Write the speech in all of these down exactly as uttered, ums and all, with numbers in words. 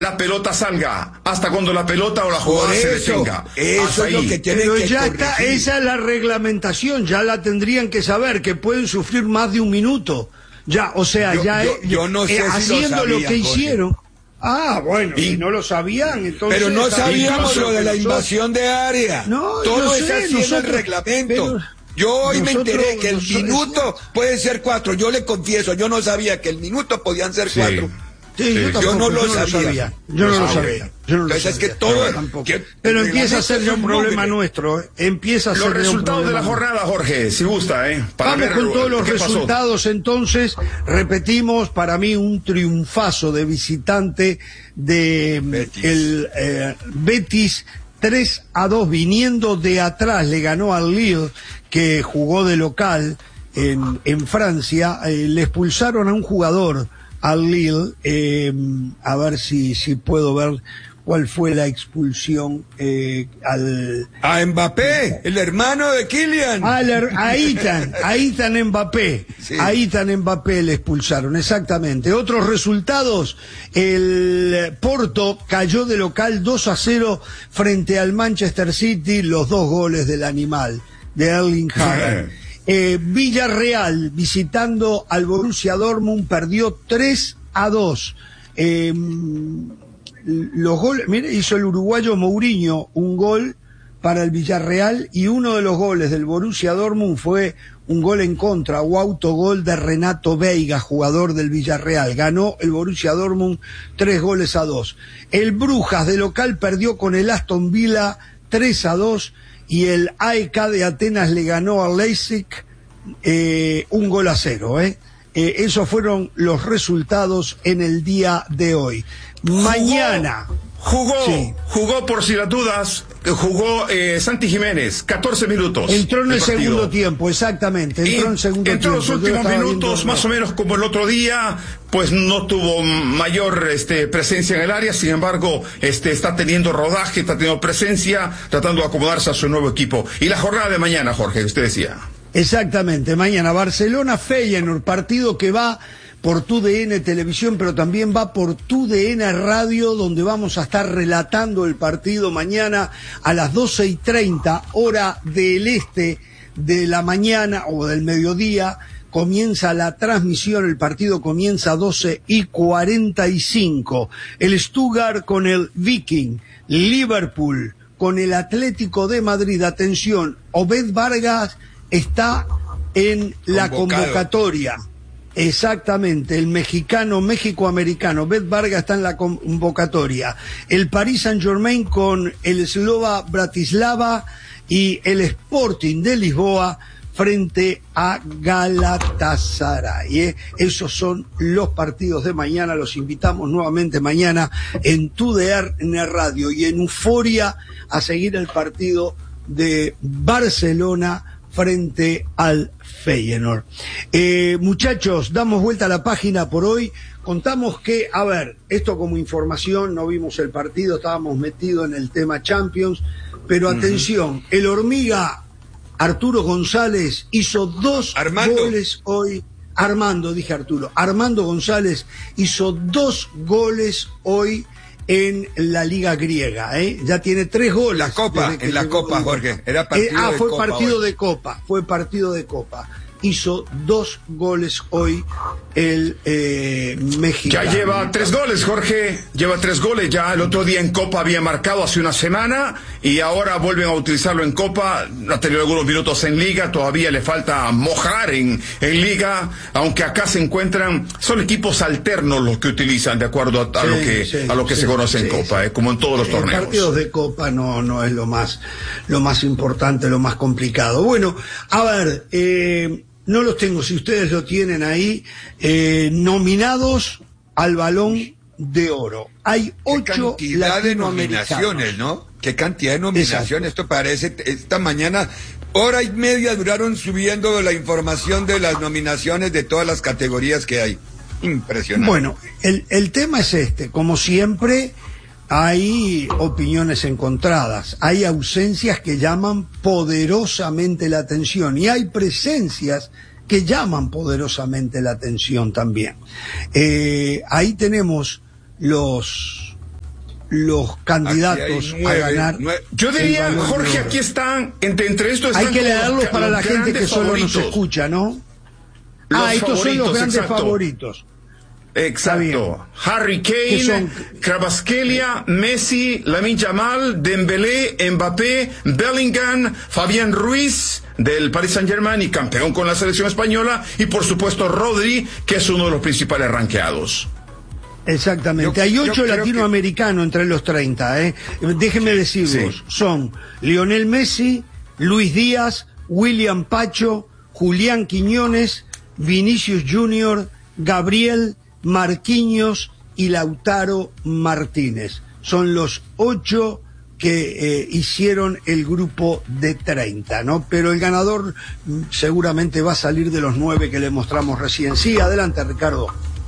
la pelota salga, hasta cuando la pelota o la jugada se detenga. Eso es lo que tienen Pero que ya corregir. está, esa es la reglamentación, ya la tendrían que saber, que pueden sufrir más de un minuto. Ya, o sea, Yo- ya yo- eh, yo no sé eh, si lo haciendo lo, sabían, que Jorge. hicieron. Ah, bueno, Y- si no lo sabían, entonces... Pero no sabíamos incluso lo de la que nosotros- invasión de área. No, todo yo es sé, así en el nosotros- reglamento. pero Yo hoy me nosotros- enteré que el nosotros- minuto puede ser cuatro. Yo le confieso, yo no sabía que el minuto podían ser Sí. cuatro. Sí, Sí. yo, Yo tampoco, no lo yo sabía. Yo no lo Ah, sabía. ok. Yo no lo Entonces es sabía. que todo- Yo tampoco. que- Pero el empieza a ser reglamento ya es un un problema mugre. nuestro. ¿eh? Empieza a ser Los ya un resultados de la problema. jornada, Jorge, si gusta, ¿eh? Para Vamos ver con todos los qué pasó. resultados entonces. Repetimos, para mí un triunfazo de visitante de Betis. el eh, Betis, tres a dos, viniendo de atrás, le ganó al Lille, que jugó de local en, en Francia. Eh, le expulsaron a un jugador al Lille, eh, a ver si, si puedo ver cuál fue la expulsión eh, al... A Mbappé, el hermano de Kylian. A, la- a Ethan, a Ethan Mbappé, Sí. a Ethan Mbappé le expulsaron, exactamente. Otros resultados, el Porto cayó de local dos a cero frente al Manchester City, los dos goles del animal, de Erling Haaland. Eh, Villarreal, visitando al Borussia Dortmund, perdió tres a dos. Eh, los goles, mire, hizo el uruguayo Mourinho un gol para el Villarreal y uno de los goles del Borussia Dortmund fue un gol en contra o autogol de Renato Veiga, jugador del Villarreal. Ganó el Borussia Dortmund tres goles a dos. El Brujas de local perdió con el Aston Villa tres a dos y el A E K de Atenas le ganó al Leipzig eh, un gol a cero, ¿eh? Eh, esos fueron los resultados en el día de hoy. Mañana. Jugó, Sí. jugó por si las dudas, jugó eh, Santi Jiménez, catorce minutos. Entró en el partido. segundo tiempo, exactamente. Entró en Y segundo entró tiempo. los Yo últimos estaba minutos, viendo- más o menos como el otro día, pues no tuvo mayor este, presencia en el área, sin embargo, este, está teniendo rodaje, está teniendo presencia, tratando de acomodarse a su nuevo equipo. Y la jornada de mañana, Jorge, que usted decía. Exactamente, mañana Barcelona-Feyenoord, partido que va por T U D N Televisión, pero también va por T U D N Radio, donde vamos a estar relatando el partido mañana a las doce y treinta, hora del este de la mañana o del mediodía. Comienza la transmisión, el partido comienza a doce y cuarenta y cinco. El Stuttgart con el Viking, Liverpool con el Atlético de Madrid. Atención, Obed Vargas está en la Convocado. convocatoria. Exactamente, el mexicano, México-americano, Obed Vargas está en la convocatoria. El Paris Saint-Germain con el Slova Bratislava y el Sporting de Lisboa frente a Galatasaray. ¿eh? Esos son los partidos de mañana. Los invitamos nuevamente mañana en T U D N Radio y en Euforia a seguir el partido de Barcelona frente al Feyenoord. Eh, muchachos, damos vuelta a la página por hoy. Contamos que, a ver, esto como información, no vimos el partido, estábamos metidos en el tema Champions, pero atención, uh-huh. el Hormiga Arturo González hizo dos Armando. goles hoy. Armando, dije Arturo. Armando González hizo dos goles hoy en la liga griega, ¿eh? Ya tiene tres goles. La Copa, en la Copa, Jorge. Era partido eh, ah, de fue Copa partido hoy. de Copa, fue partido de Copa. Hizo dos goles hoy el eh, mexicano. Ya lleva tres goles, Jorge. Lleva tres goles. Ya el otro día en Copa había marcado hace una semana y ahora vuelven a utilizarlo en Copa. Ha tenido algunos minutos en Liga. Todavía le falta mojar en, en Liga. Aunque acá se encuentran, son equipos alternos los que utilizan de acuerdo a, a Sí, lo que, sí, a lo que sí, se conoce en sí, Copa, sí. eh, como en todos los Eh, torneos. Partidos de Copa no, no es lo más, lo más importante, lo más complicado. Bueno, a ver, eh, no los tengo, si ustedes lo tienen ahí, eh, nominados al Balón de Oro. Hay Qué ocho cantidad de latinoamericanos. nominaciones, ¿no? Qué cantidad de nominaciones. Exacto. Esto parece, esta mañana, hora y media duraron subiendo la información de las nominaciones de todas las categorías que hay. Impresionante. Bueno, el, el tema es este, como siempre hay opiniones encontradas, hay ausencias que llaman poderosamente la atención y hay presencias que llaman poderosamente la atención también. Eh, ahí tenemos los los candidatos nueve, a ganar. nueve. Yo diría, el Balón de Jorge, Oro. aquí están, entre, entre estos están Hay que como leerlos los- para los la gente que grandes solo favoritos. nos escucha, ¿no? Los ah, estos son los favoritos, grandes exacto. favoritos. Exacto. Harry Que Kane, son- Kvaratskhelia, Messi, Lamine Yamal, Dembélé, Mbappé, Bellingham, Fabián Ruiz del Paris Saint-Germain y campeón con la selección española, y por supuesto Rodri, que es uno de los principales rankeados. Exactamente. Yo- Hay yo ocho creo latinoamericanos entre los treinta, ¿eh? Déjenme decirlos. sí. Son Lionel Messi, Luis Díaz, William Pacho, Julián Quiñones, Vinicius Junior, Gabriel, Marquinhos y Lautaro Martínez. Son los ocho que eh, hicieron el grupo de treinta, ¿no? Pero el ganador mm, seguramente va a salir de los nueve que le mostramos recién. Sí, adelante, Ricardo.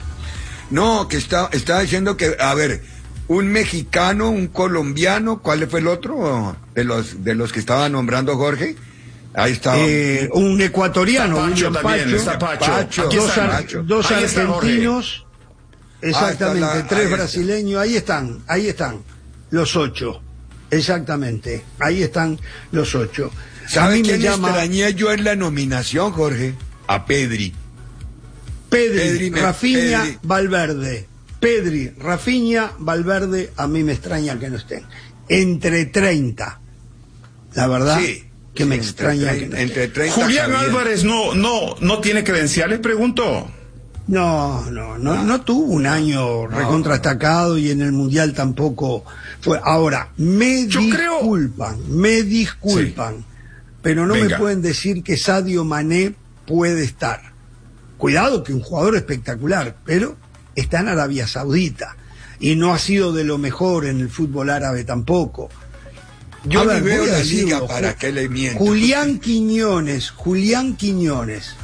No, que está, estaba diciendo que, a ver, un mexicano, un colombiano, ¿cuál fue el otro de los de los que estaba nombrando Jorge? Ahí estaba. Eh, un ecuatoriano, Pacho William también, Pacho, está Pacho. Pacho. Aquí dos, está ar- Pacho. dos Ahí está Jorge. argentinos, exactamente, Ah, está la- tres ahí está. brasileños, ahí están, ahí están, los ocho, exactamente, ahí están los ocho. A ¿Sabe mí me quién llama extrañé yo en la nominación, Jorge? A Pedri. Pedri, Pedri me- Rafinha, Pedri. Valverde, Pedri, Rafinha, Valverde, a mí me extraña que no estén, entre treinta, la verdad. Sí. Que me Entre extraña trein- que no entre estén. treinta Julián Javier. Álvarez no, no, no tiene credenciales, pregunto. No, no, no, no tuvo un año recontrastacado y en el Mundial tampoco fue. Ahora, me Yo creo- disculpan, me disculpan, pero no Venga. me pueden decir que Sadio Mané puede estar. Cuidado, que un jugador espectacular, pero está en Arabia Saudita y no ha sido de lo mejor en el fútbol árabe tampoco. Yo A ni ver, veo voy a la decirlo, liga, ¿para Ju- qué le miento? Julián Quiñones, Julián Quiñones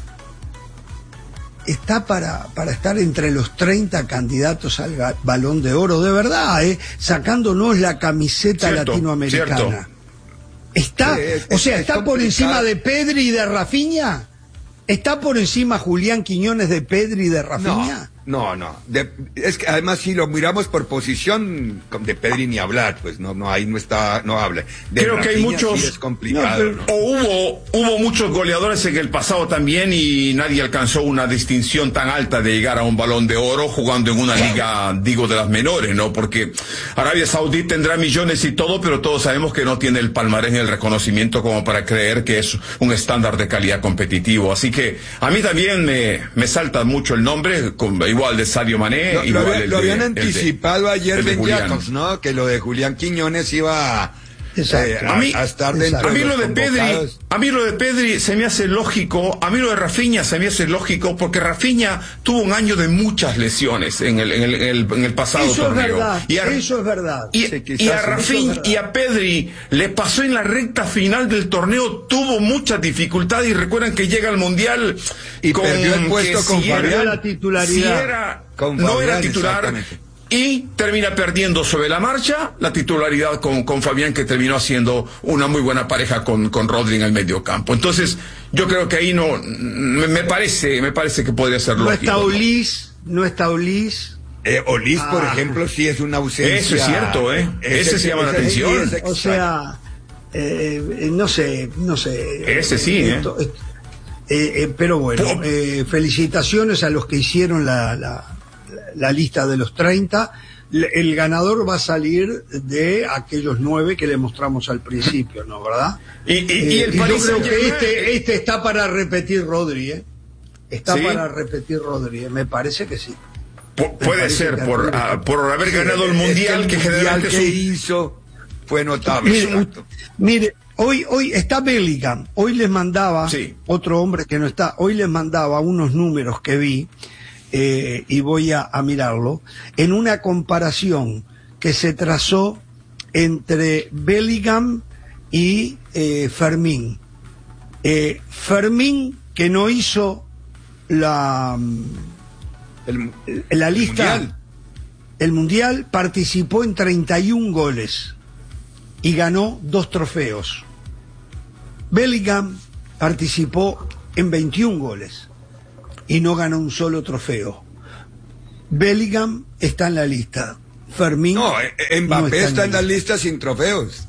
está para, para estar entre los treinta candidatos al ga- Balón de Oro, de verdad, ¿eh? Sacándonos la camiseta Cierto, latinoamericana. cierto. Está, Sí, es- o sea, es está por complicado. encima de Pedri y de Rafinha. ¿Está por encima Julián Quiñones de Pedri y de Rafinha? No, no, no. De- es que además si lo miramos por posición con- de Pedri ni hablar, pues no, no ahí no está, no habla. De Creo que hay Rafinha muchos- sí es complicado, No, ¿no? pero- O hubo, hubo muchos goleadores en el pasado también y nadie alcanzó una distinción tan alta de llegar a un Balón de Oro jugando en una liga, digo, de las menores, ¿no? Porque Arabia Saudí tendrá millones y todo, pero todos sabemos que no tiene el palmarés ni el reconocimiento como para creer que es un estándar de calidad competitivo. Así que a mí también me, me salta mucho el nombre, con- igual de Sadio Mané, Lo, lo igual había- el lo de- habían el de- anticipado ayer el de Ben Julián. Jacobs, ¿no? Que lo de Julián Quiñones iba a, Exacto. eh, a, A mí- a estar dentro A mí de lo los de Pedri, convocados. a mí lo de Pedri se me hace lógico, a mí lo de Rafinha se me hace lógico porque Rafinha tuvo un año de muchas lesiones en el, en el, en el, en el pasado Eso es torneo. verdad, Y a- eso es verdad. Y, Sí, quizás y a eso es Rafinha verdad. y a Pedri le pasó en la recta final del torneo, tuvo mucha dificultad y recuerdan que llega al Mundial Y perdió el puesto que con si era- Fabián. La titularidad. si era- Con no Fabián, era titular exactamente. y termina perdiendo sobre la marcha la titularidad con, con Fabián, que terminó haciendo una muy buena pareja con, con Rodri en el medio campo. Entonces, yo creo que ahí no, me, me parece, me parece que podría ser No lógico. está Ulis, no está Ulis. Eh, Olis, por Ah. ejemplo, sí es una ausencia. Eso es cierto, ¿eh? Ese sí llama la atención. sí es O extraño. sea, eh, eh, no sé, no sé. Ese sí, ¿eh? Esto- esto- eh, eh, pero bueno, Po- eh, felicitaciones a los que hicieron la, la, la lista de los treinta. L- El ganador va a salir de aquellos nueve que le mostramos al principio, ¿no? ¿Verdad? Y, y, y Eh, el y yo Paris creo que Saint-Germain- este, este está para repetir Rodri, ¿eh? Está ¿Sí? para repetir Rodri, ¿eh? Me parece que sí. pu- puede parece ser que por, Arturo- ah, por haber ganado el Es mundial, el que, mundial generalmente que es un- hizo fue notable. Mire, exacto. u- mire, hoy, hoy está Bellingham. Hoy les mandaba, Sí. otro hombre que no está, hoy les mandaba unos números que vi, eh, y voy a, a mirarlo, en una comparación que se trazó entre Bellingham y eh, Fermín. Eh, Fermín, que no hizo la, El- la lista, Mundial. el mundial, participó en treinta y un goles y ganó dos trofeos. Bellingham participó en veintiún goles y no ganó un solo trofeo. Bellingham está en la lista. Fermín. No, Mbappé no está, está en en la lista sin trofeos.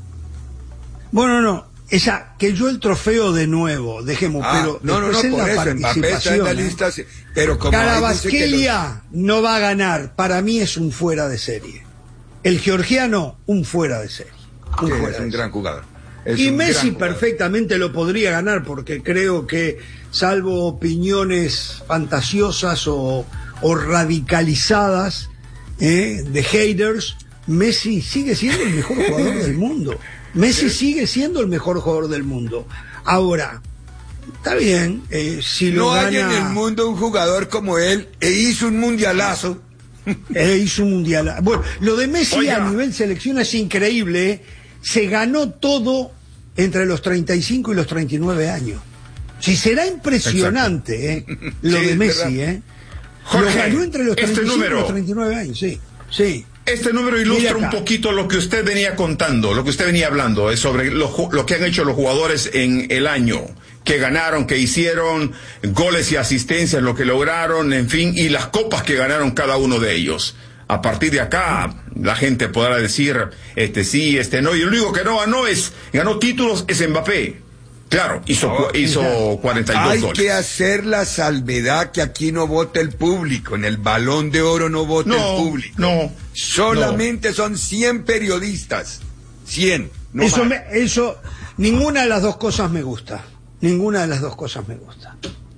Bueno, no, esa, que yo el trofeo de nuevo, dejemos, Ah, pero no, no, no, después por en la eso, Mbappé está en la participación, lista, ¿eh? sí, pero como ahí dice que Kvaratskhelia no va a ganar, para mí es un fuera de serie. El georgiano, un fuera de serie. Un los- sí, fuera es de un serie. gran jugador. Es Y un Messi gran jugador. perfectamente lo podría ganar, porque creo que, salvo opiniones fantasiosas o, o radicalizadas eh, de haters, Messi sigue siendo el mejor jugador del mundo. Messi sigue siendo el mejor jugador del mundo. Ahora, está bien, eh, si lo No gana... hay en el mundo un jugador como él e hizo un mundialazo. Eh, hizo un mundial. Bueno, lo de Messi Oiga. a nivel selección es increíble. ¿eh? Se ganó todo entre los treinta y cinco y los treinta y nueve años. Si será impresionante ¿eh? lo Sí, de es Messi, verdad. ¿eh? Jorge, lo ganó entre los este treinta y cinco y número. los treinta y nueve años, sí. Sí. Este número ilustra Mira un acá. poquito lo que usted venía contando, lo que usted venía hablando, es sobre lo, ju- lo que han hecho los jugadores en el año, que ganaron, que hicieron, goles y asistencias, lo que lograron, en fin, y las copas que ganaron cada uno de ellos. A partir de acá, la gente podrá decir, este sí, este no, y el único que no ganó es, ganó títulos es Mbappé. Claro, hizo, cu- hizo cuarenta y dos Hay goles. que hacer la salvedad que aquí no vota el público, en el Balón de Oro no vota No, el público. no, Solamente son cien periodistas. cien. No eso, más. me- eso, ninguna de las dos cosas me gusta. Ninguna de las dos cosas me gusta.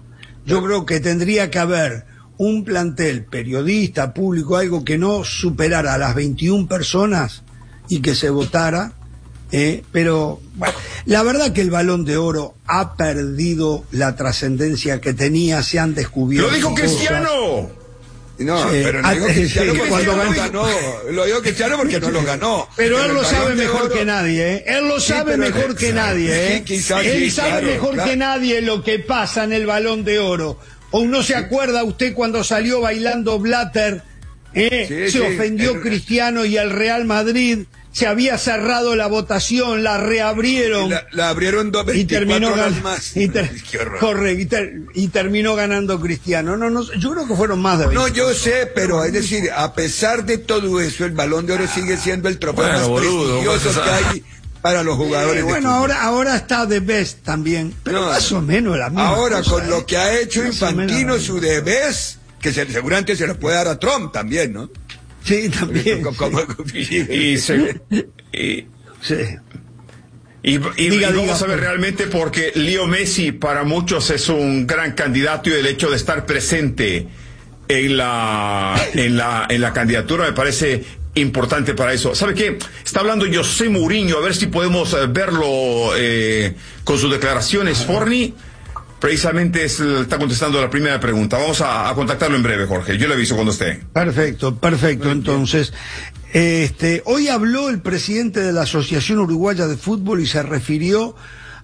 Yo creo que tendría que haber un plantel periodista, público, algo que no superara a las veintiuna personas y que se votara. Eh, pero bueno, la verdad que el Balón de Oro ha perdido la trascendencia que tenía, se han descubierto ¡Lo dijo cosas. Cristiano! No, Sí, pero no ah, digo sí, Cristiano sí, porque cuando no lo ganó- ganó. Lo digo Cristiano porque no lo ganó. Pero él el lo Balón sabe de mejor Oro- que nadie, ¿eh? Él lo Sí, sabe pero- mejor que nadie, ¿eh? Sí, quizás Él sí, sabe claro, mejor claro. que nadie lo que pasa en el Balón de Oro. ¿O no se acuerda usted cuando salió bailando Blatter? ¿eh? Sí, se sí, ofendió el- Cristiano y el Real Madrid. Se había cerrado la votación, la reabrieron. La, la abrieron dos, Y terminó veinticuatro horas gan- más. y ter- Qué horror. correcto, y, ter- y terminó ganando Cristiano. No, no, yo creo que fueron más de veinte. No, yo sé, pero es decir, a pesar de todo eso, el Balón de Oro sigue siendo el trofeo Bueno, más boludo, prestigioso pues, que hay para los jugadores. Eh, de bueno, fútbol. ahora, ahora está The Best también, pero No, más o menos la misma Ahora, cosa, con ¿eh? lo que ha hecho Más o menos Infantino, la su misma. debes, que se, seguramente se lo puede dar a Trump también, ¿no? Sí, también. Como- como- Y, se- y, Sí. Y, y- Diga, y diga, vamos a ver pues. realmente porque Leo Messi para muchos es un gran candidato y el hecho de estar presente en la en la en la candidatura me parece importante para eso. ¿Sabe qué? Está hablando José Mourinho, a ver si podemos eh, verlo eh, con sus declaraciones. Forni precisamente es, está contestando la primera pregunta. Vamos a, a contactarlo en breve, Jorge. Yo le aviso cuando esté. Perfecto, perfecto. Entonces, este, hoy habló el presidente de la Asociación Uruguaya de Fútbol y se refirió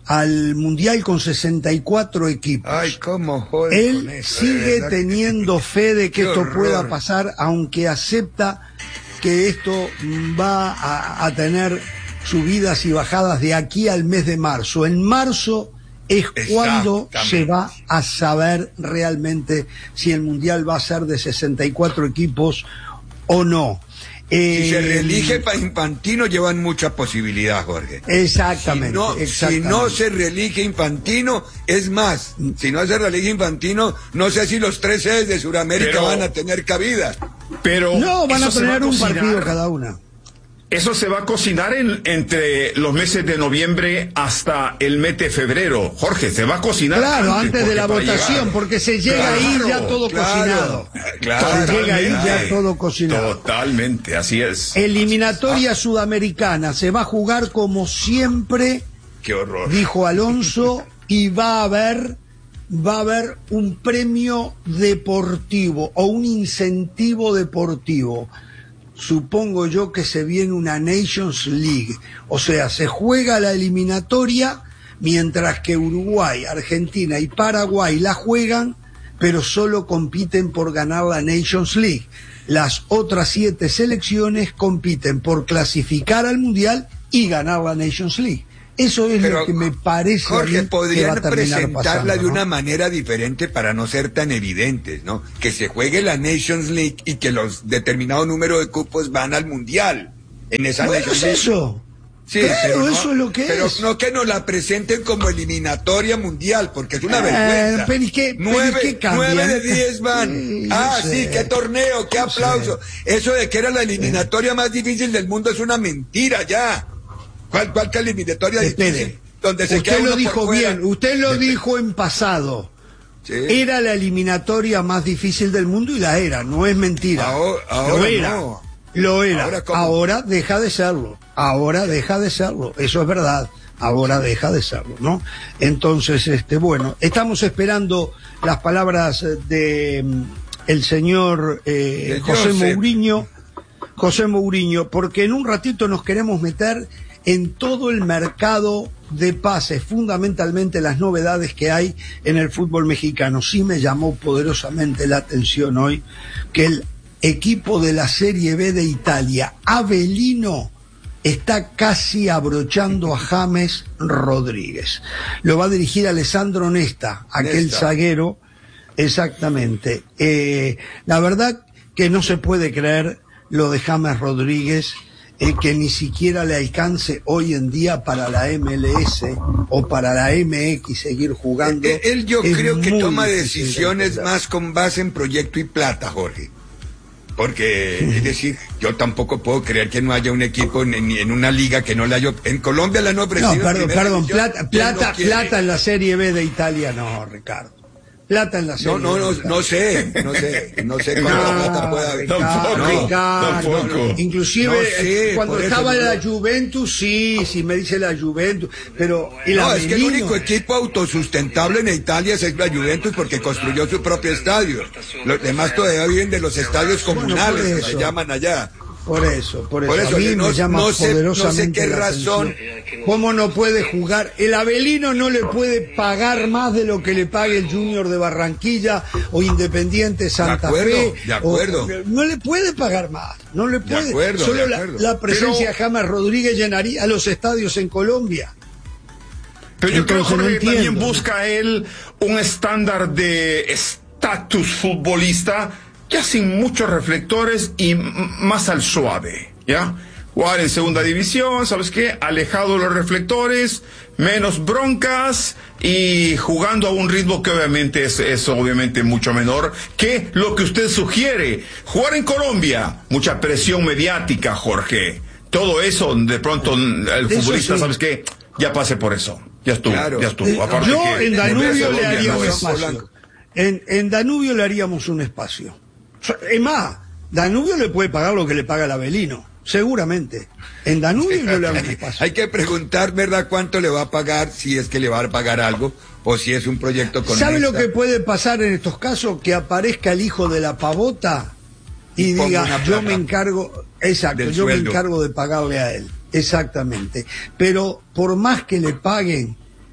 al Mundial con sesenta y cuatro equipos. Ay, cómo joder con Él eso, de sigue verdad. teniendo fe de que Qué esto horror. pueda pasar, aunque acepta que esto va a, a tener subidas y bajadas de aquí al mes de marzo. En marzo es cuando Exactamente. se va a saber realmente si el Mundial va a ser de sesenta y cuatro equipos o no. Si Eh, se reelige para Infantino, llevan mucha posibilidad, Jorge. Exactamente, Si no, exactamente. si no se reelige Infantino, es más, si no se reelige Infantino, no sé si los tres sedes de Sudamérica Pero- van a tener cabida. Pero No, van a eso se va tener un cocinar. partido cada una. Eso se va a cocinar en- entre los meses de noviembre hasta el mes de febrero. Jorge, se va a cocinar. Claro, antes de porque la para votación, llegar- porque se llega ahí Claro, ya todo claro, cocinado. claro. Se llega ahí ya Totalmente. todo cocinado. Totalmente, así es. Eliminatoria sudamericana se va a jugar como siempre, Qué horror. dijo Alonso, y va a haber va a haber un premio deportivo o un incentivo deportivo. Supongo yo que se viene una Nations League, o sea, se juega la eliminatoria mientras que Uruguay, Argentina y Paraguay la juegan, pero solo compiten por ganar la Nations League. Las otras siete selecciones compiten por clasificar al Mundial y ganar la Nations League. Eso es Pero, lo que me parece. Jorge, a mí podrían que va a terminar presentarla pasando, de ¿no? una manera diferente para no ser tan evidentes, ¿no? Que se juegue la Nations League y que los determinado número de cupos van al Mundial. En esa Bueno, Nations es League. eso. Sí, claro, pero no, eso es lo que pero es. no que nos la presenten como eliminatoria mundial, porque es una Eh, vergüenza. pero ¿y qué- pero nueve, ¿y qué cambian? nueve de diez van. Sí, ah, yo sí, sé. qué torneo, qué Yo aplauso. Eso de que era la eliminatoria más difícil del mundo es una mentira ya. ¿Cuál, cuál que eliminatoria Espere. difícil? Donde se queda Usted uno lo por dijo fuera. bien, usted lo dijo en pasado. Sí. Era la eliminatoria más difícil del mundo y la era, no es mentira. Ahora- lo ahora era. no. Lo era. ¿Ahora cómo? Ahora deja de serlo. Ahora deja de serlo. Eso es verdad. Ahora deja de serlo, ¿no? Entonces, este, bueno, estamos esperando las palabras de mm, el señor eh, De José Joseph. Mourinho, José Mourinho, porque en un ratito nos queremos meter en todo el mercado de pases, fundamentalmente las novedades que hay en el fútbol mexicano. Sí me llamó poderosamente la atención hoy que el equipo de la Serie B de Italia, Avellino, está casi abrochando a James Rodríguez. Lo va a dirigir Alessandro Nesta, aquel Nesta. zaguero, exactamente. Eh, la verdad que no se puede creer lo de James Rodríguez, eh, que ni siquiera le alcance hoy en día para la M L S o para la M X seguir jugando. Eh, Él yo Es creo que muy toma difícil de decisiones entender. más con base en proyecto y plata, Jorge. Porque, es decir, yo tampoco puedo creer que no haya un equipo en, en- en una liga que no le haya... En Colombia la han ofrecido... No, en perdón, primera perdón, división, plata, y él plata, no quiere. plata en la Serie B de Italia, no, Ricardo. Plata en la Serie No, no, B. no, de Italia. no sé, no sé, no sé cuánta No, plata puede haber. Ricardo, Tampoco, Ricardo, tampoco. Inclusive No sé, eh, cuando por eso estaba en digo. la Juventus, sí, sí me dice la Juventus, pero el No, es que el Avellino- único equipo autosustentable en Italia es la Juventus porque construyó su propio estadio. Los demás todavía viven de los estadios Bueno, comunales, por que eso. se llaman allá. Por eso, por eso, Por eso, a mí yo no- me llama no sé- no sé poderosamente qué la razón. atención. ¿Cómo no puede jugar? El Avelino no le puede pagar más de lo que le pague el Junior de Barranquilla o Independiente Santa acuerdo, Fe. de acuerdo. o- no le puede pagar más, no le puede. acuerdo, Solo de la, acuerdo. la presencia Pero- de James Rodríguez llenaría los estadios en Colombia. Pero yo creo que Entonces, no Jorge también entiendo. busca él un estándar de estatus futbolista ya sin muchos reflectores y m- más al suave, ¿ya? Jugar en segunda división, ¿sabes qué? Alejado de los reflectores, menos broncas y jugando a un ritmo que obviamente es, es obviamente mucho menor que lo que usted sugiere. Jugar en Colombia, mucha presión mediática, Jorge. Todo eso, de pronto, el Eso futbolista, sí. ¿sabes qué? Ya pase por eso. Ya estuvo, Claro. ya estuvo. Eh, Aparte Yo que en volver a Danubio le Colombia haría no un es- espacio. blanco. En, en Danubio le haríamos un espacio. So- Es más, Danubio le puede pagar lo que le paga el Avelino, seguramente. En Danubio no le hago un espacio. Hay que preguntar, ¿verdad?, cuánto le va a pagar, si es que le va a pagar algo, o si es un proyecto con ¿Sabe lo Nesta. que puede pasar en estos casos? Que aparezca el hijo de la pavota y Ponga diga, una yo plata me encargo, exacto, del yo me sueldo. encargo de pagarle a él. Exactamente. Pero por más que le paguen,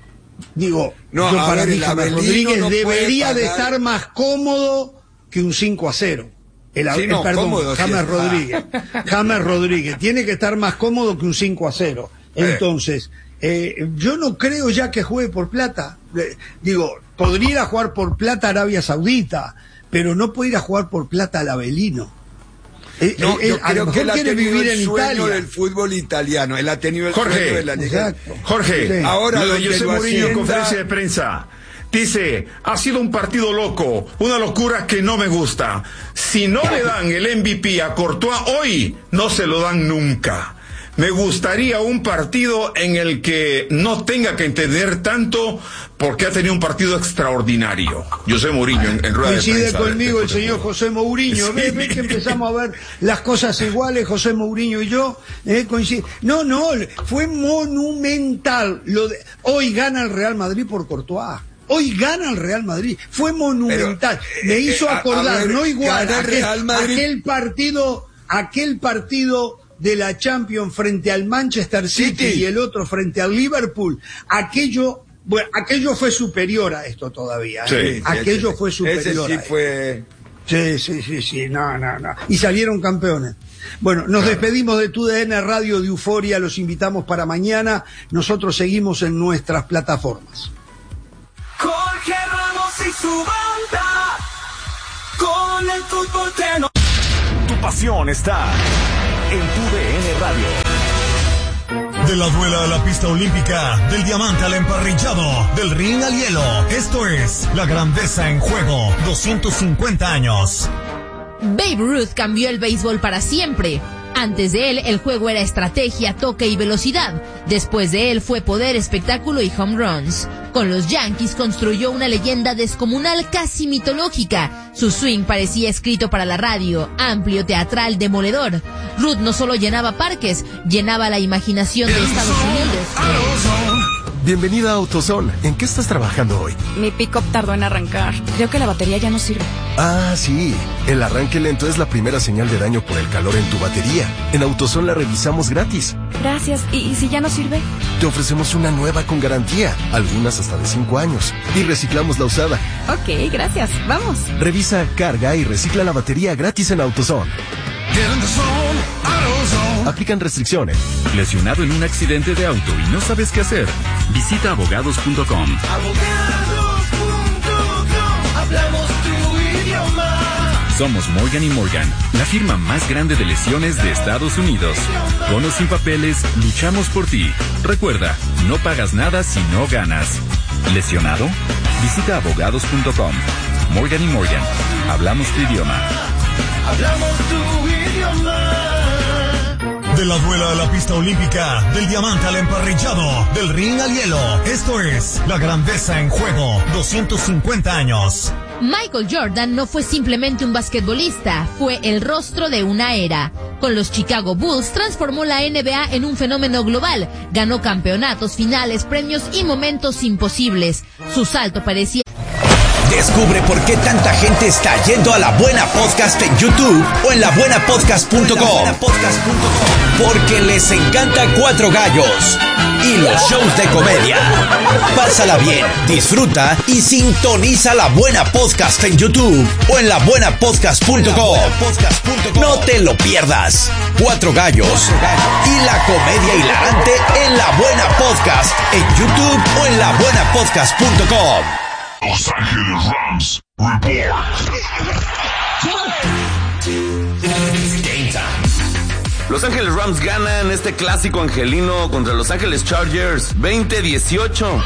digo, No, yo a para ver, mí el James Avelino Rodríguez no puede debería de pagar. estar más cómodo que un cinco a cero. El, Sí, eh, no, perdón, cómodo, sí James está. Rodríguez. James Rodríguez. Tiene que estar más cómodo que un cinco a cero. Eh. Entonces, eh, yo no creo ya que juegue por plata. Eh, digo, podría ir a jugar por plata a Arabia Saudita, pero no puede ir a jugar por plata al Avelino. Eh, No, eh, yo a lo creo que mejor él ha quiere tenido vivir el en sueño Italia. del fútbol italiano. Él ha tenido el Jorge, sueño de la liga. Exacto. Jorge, Sí. Ahora, lo de donde José lo Mourinho en hacienda- conferencia de prensa. Dice, ha sido un partido loco, una locura que no me gusta. Si no le dan el M V P a Courtois hoy, no se lo dan nunca. Me gustaría un partido en el que no tenga que entender tanto porque ha tenido un partido extraordinario. José Mourinho en, en rueda de Coincide prensa. conmigo el después de señor fútbol. José Mourinho. Sí. ¿Ve, ve que empezamos a ver las cosas iguales, José Mourinho y yo? ¿Eh? Coincide. No, no, fue monumental. Lo de... Hoy gana el Real Madrid por Courtois. Hoy gana el Real Madrid. Fue monumental. Pero, Me eh, hizo eh, a- acordar, a ver, no igual, gana el aquel, Real Madrid. aquel partido, aquel partido de la Champions frente al Manchester City, City. y el otro frente al Liverpool. Aquello, bueno, aquello fue superior a esto todavía. ¿eh? Sí, Aquello ese- fue superior. Ese a sí esto. fue... Sí, sí, sí, sí, no, no, no. Y salieron campeones. Bueno, nos claro. despedimos de Tu D N Radio de Euforia, los invitamos para mañana. Nosotros seguimos en nuestras plataformas. Jorge Ramos y su banda, con el fútbol que no... Tu pasión está en Tu D N Radio. De la duela a la pista olímpica, del diamante al emparrillado, del ring al hielo. Esto es La Grandeza en Juego, doscientos cincuenta años. Babe Ruth cambió el béisbol para siempre. Antes de él, el juego era estrategia, toque y velocidad. Después de él fue poder, espectáculo y home runs. Con los Yankees construyó una leyenda descomunal, casi mitológica. Su swing parecía escrito para la radio, amplio, teatral, demoledor. Ruth no solo llenaba parques, llenaba la imaginación de Estados Unidos. Bienvenida a AutoZone. ¿En qué estás trabajando hoy? Mi pick-up tardó en arrancar. Creo que la batería ya no sirve. Ah, sí. El arranque lento es la primera señal de daño por el calor en tu batería. En AutoZone la revisamos gratis. Gracias. ¿Y, y si ya no sirve? Te ofrecemos una nueva con garantía, algunas hasta de cinco años. Y reciclamos la usada. Ok, gracias. Vamos. Revisa, carga y recicla la batería gratis en AutoZone. Aplican restricciones. ¿Lesionado en un accidente de auto y no sabes qué hacer? Visita abogados punto com. Abogados punto com, hablamos tu idioma. Somos Morgan y Morgan, la firma más grande de lesiones de Estados Unidos. Con o sin papeles, luchamos por ti. Recuerda, no pagas nada si no ganas. ¿Lesionado? Visita abogados punto com. Morgan y Morgan, hablamos tu idioma. Hablamos tu idioma. De la duela a la pista olímpica, del diamante al emparrillado, del ring al hielo. Esto es La Grandeza en Juego, doscientos cincuenta años. Michael Jordan no fue simplemente un basquetbolista, fue el rostro de una era. Con los Chicago Bulls transformó la N B A en un fenómeno global, ganó campeonatos, finales, premios y momentos imposibles. Su salto parecía... Descubre por qué tanta gente está yendo a La Buena Podcast en YouTube o en la buena podcast punto com. Porque les encanta Cuatro Gallos y los shows de comedia. Pásala bien, disfruta y sintoniza La Buena Podcast en YouTube o en la buena podcast punto com. No te lo pierdas. Cuatro Gallos y la comedia hilarante en La Buena Podcast en YouTube o en la buena podcast punto com. Los Ángeles Rams Report. Los Ángeles Rams ganan este clásico angelino contra Los Ángeles Chargers veinte dieciocho.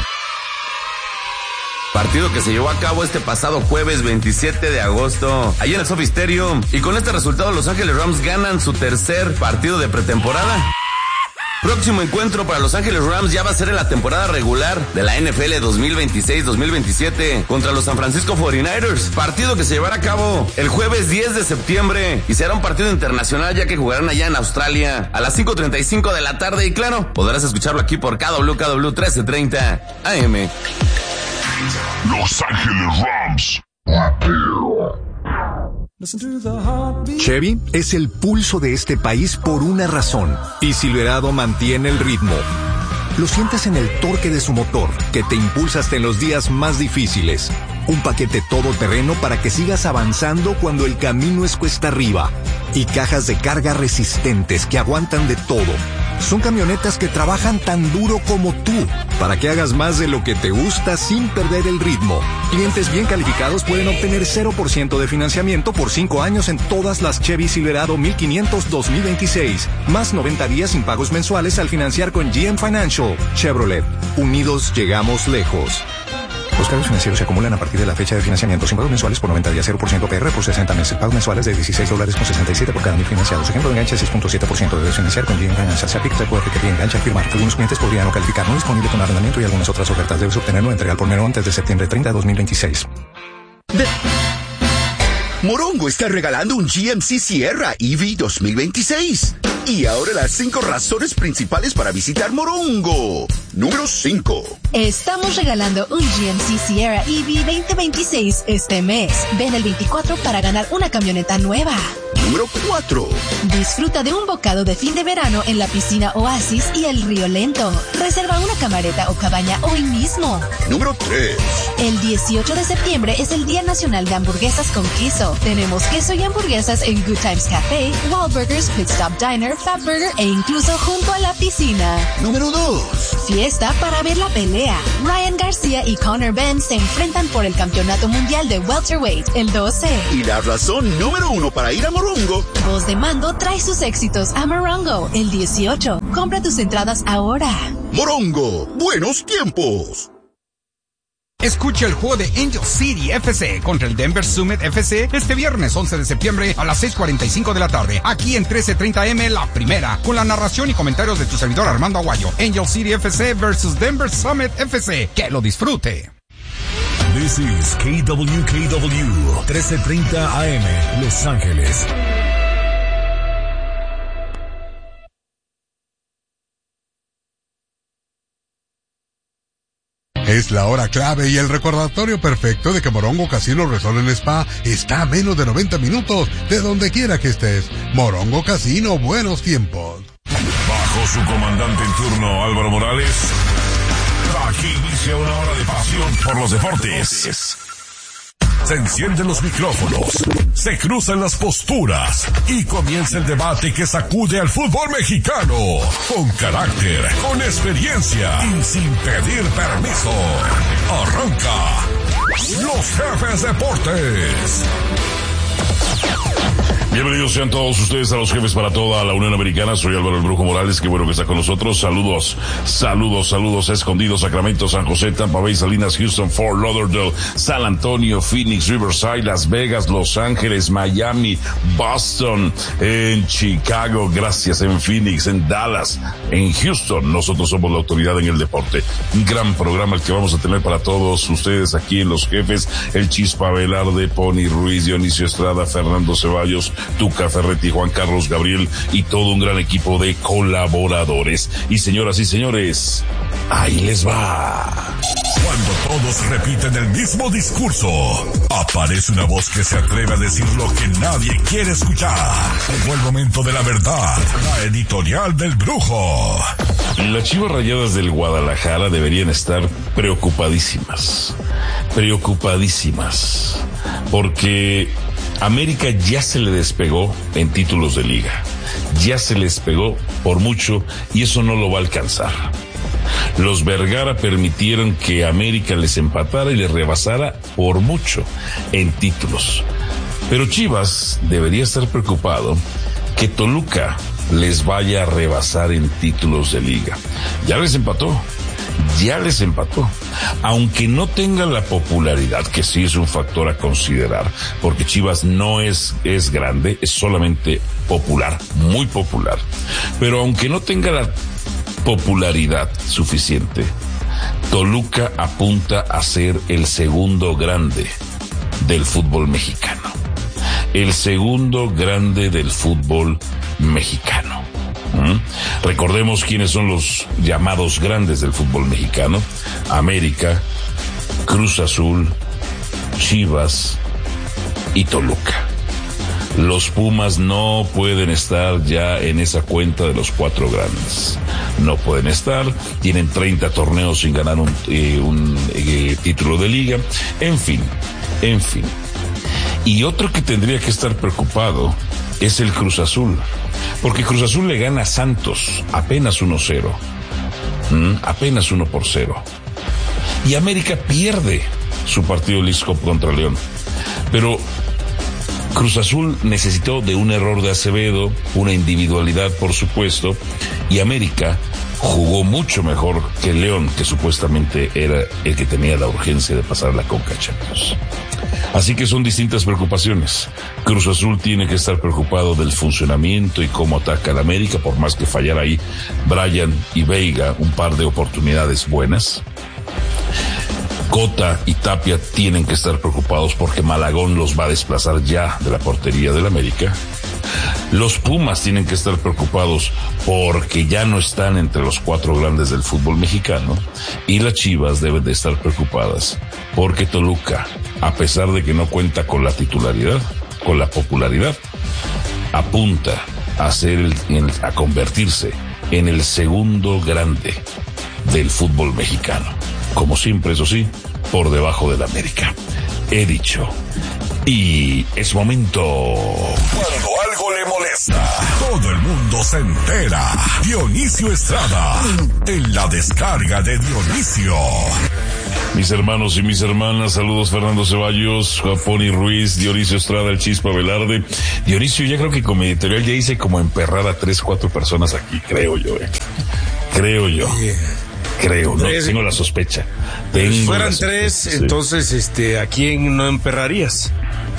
Partido que se llevó a cabo este pasado jueves veintisiete de agosto, allí en el Sophie Stadium. Y con este resultado Los Ángeles Rams ganan su tercer partido de pretemporada. Próximo encuentro para Los Ángeles Rams ya va a ser en la temporada regular de la N F L dos mil veintiséis dos mil veintisiete contra los San Francisco cuarenta y nueve ers. Partido que se llevará a cabo el jueves diez de septiembre y será un partido internacional ya que jugarán allá en Australia a las cinco treinta y cinco de la tarde y claro, podrás escucharlo aquí por K W K W trece treinta A M. Los Ángeles Rams. Chevy es el pulso de este país por una razón, y Silverado mantiene el ritmo. Lo sientes en el torque de su motor, que te impulsa hasta en los días más difíciles. Un paquete todoterreno para que sigas avanzando cuando el camino es cuesta arriba. Y cajas de carga resistentes que aguantan de todo. Son camionetas que trabajan tan duro como tú, para que hagas más de lo que te gusta sin perder el ritmo. Clientes bien calificados pueden obtener cero por ciento de financiamiento por cinco años en todas las Chevy Silverado mil quinientos dos mil veintiséis, más noventa días sin pagos mensuales al financiar con G M Financial. Chevrolet, unidos llegamos lejos. Los cargos financieros se acumulan a partir de la fecha de financiamiento sin pagos mensuales por noventa días, cero por ciento P R por sesenta meses. Pagos mensuales de dieciséis dólares con sesenta y siete por cada mil financiados. Ejemplo de enganche seis punto siete por ciento. Debes financiar con G M Financial. Se aplica, se puede requerir enganche al firmar. Algunos clientes podrían no calificar. No disponible con arrendamiento y algunas otras ofertas. Debes obtenerlo entregar por mero antes de septiembre treinta de dos mil veintiséis. De... Morongo está regalando un G M C Sierra E V dos mil veintiséis. Y ahora las cinco razones principales para visitar Morongo. Número cinco. Estamos regalando un G M C Sierra E V veinte veintiséis este mes. Ven el veinticuatro para ganar una camioneta nueva. Número cuatro. Disfruta de un bocado de fin de verano en la piscina Oasis y el Río Lento. Reserva una camareta o cabaña hoy mismo. Número tres. El dieciocho de septiembre es el Día Nacional de Hamburguesas con Queso. Tenemos queso y hamburguesas en Good Times Café, Wahlburgers, Pit Stop Diner, Fat Burger e incluso junto a la piscina. Número dos. Fiesta para ver la pelea. Ryan García y Conor Benn se enfrentan por el Campeonato Mundial de Welterweight el doce. Y la razón número uno para ir a Morongo. Voz de Mando trae sus éxitos a Morongo el dieciocho. Compra tus entradas ahora. Morongo, buenos tiempos. Escucha el juego de Angel City F C contra el Denver Summit F C este viernes once de septiembre a las seis cuarenta y cinco de la tarde, aquí en trece treinta eme La Primera, con la narración y comentarios de tu servidor Armando Aguayo. Angel City F C versus Denver Summit F C. ¡Que lo disfrute! This is K W K W, trece treinta A M, Los Ángeles. Es la hora clave y el recordatorio perfecto de que Morongo Casino Resort and Spa está a menos de noventa minutos de donde quiera que estés. Morongo Casino, buenos tiempos. Bajo su comandante en turno, Álvaro Morales, aquí inicia una hora de pasión por los deportes. Se encienden los micrófonos, se cruzan las posturas y comienza el debate que sacude al fútbol mexicano. Con carácter, con experiencia y sin pedir permiso. Arranca Los Jefes Deportes. Bienvenidos sean todos ustedes a Los Jefes para toda la Unión Americana. Soy Álvaro el Brujo Morales, qué bueno que está con nosotros. Saludos, saludos, saludos a Escondido, Sacramento, San José, Tampa Bay, Salinas, Houston, Fort Lauderdale, San Antonio, Phoenix, Riverside, Las Vegas, Los Ángeles, Miami, Boston, en Chicago, gracias, en Phoenix, en Dallas, en Houston. Nosotros somos la autoridad en el deporte. Un gran programa el que vamos a tener para todos ustedes aquí en Los Jefes. El Chispa Velarde, Pony Ruiz, Dionisio Estrada, Fernando Ceballos, Tuca Ferretti, Juan Carlos Gabriel y todo un gran equipo de colaboradores. Y señoras y señores, ahí les va. Cuando todos repiten el mismo discurso, aparece una voz que se atreve a decir lo que nadie quiere escuchar. Llegó el momento de la verdad, la editorial del Brujo. Las Chivas Rayadas del Guadalajara deberían estar preocupadísimas, preocupadísimas, porque América ya se le despegó en títulos de liga, ya se le despegó por mucho y eso no lo va a alcanzar. Los Vergara permitieron que América les empatara y les rebasara por mucho en títulos. Pero Chivas debería estar preocupado que Toluca les vaya a rebasar en títulos de liga. Ya les empató. Ya les empató, aunque no tenga la popularidad, que sí es un factor a considerar, porque Chivas no es, es grande, es solamente popular, muy popular, pero aunque no tenga la popularidad suficiente, Toluca apunta a ser el segundo grande del fútbol mexicano, el segundo grande del fútbol mexicano. ¿Mm? Recordemos quiénes son los llamados grandes del fútbol mexicano: América, Cruz Azul, Chivas y Toluca. Los Pumas no pueden estar ya en esa cuenta de los cuatro grandes. No pueden estar, tienen treinta torneos sin ganar un, eh, un eh, título de liga. En fin, en fin. Y otro que tendría que estar preocupado es el Cruz Azul, porque Cruz Azul le gana a Santos apenas uno cero, ¿Mm? apenas uno por cero. Y América pierde su partido de Leagues Cup contra León. Pero Cruz Azul necesitó de un error de Acevedo, una individualidad por supuesto, y América jugó mucho mejor que León, que supuestamente era el que tenía la urgencia de pasar la Conca Champions. Así que son distintas preocupaciones. Cruz Azul tiene que estar preocupado del funcionamiento y cómo ataca al América, por más que fallara ahí Brian y Veiga un par de oportunidades buenas. Cota y Tapia tienen que estar preocupados porque Malagón los va a desplazar ya de la portería del América. Los Pumas tienen que estar preocupados porque ya no están entre los cuatro grandes del fútbol mexicano, y las Chivas deben de estar preocupadas porque Toluca, a pesar de que no cuenta con la titularidad, con la popularidad, apunta a ser el, en, a convertirse en el segundo grande del fútbol mexicano. Como siempre, eso sí, por debajo del América. He dicho. Y es momento. Cuando algo le molesta, todo el mundo se entera. Dionisio Estrada, en la descarga de Dionisio. Mis hermanos y mis hermanas, saludos Fernando Ceballos, Pony Ruiz, Dionisio Estrada, el Chispa Velarde. Dionisio, ya creo que con mi editorial ya hice como emperrar a tres, cuatro personas aquí, creo yo, eh. Creo yo. Creo, no Tres. tengo la sospecha. Pero si Tengo fueran la sospecha, tres, sí. entonces, este, ¿a quién no emperrarías?